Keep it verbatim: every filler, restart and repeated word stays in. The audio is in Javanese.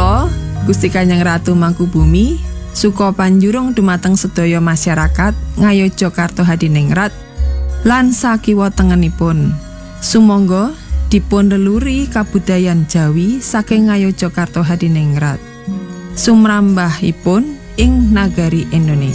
Kula Gusti Kanjeng Ratu Mangkubumi suka panjurung dumateng sedaya masyarakat Ngayogyakarta Hadiningrat lan sakiwa tengenipun. Sumangga dipun leluri kabudayan Jawi saking Ngayogyakarta Hadiningrat sumrambahipun ing nagari Indonesia.